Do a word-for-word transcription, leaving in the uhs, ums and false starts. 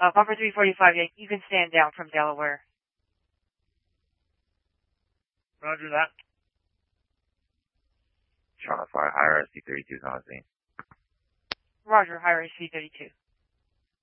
Uh, Bomber three forty-five, yeah, you can stand down from Delaware. Roger that. Charlotte five, higher S C thirty-two, on scene. Roger, higher S C thirty-two.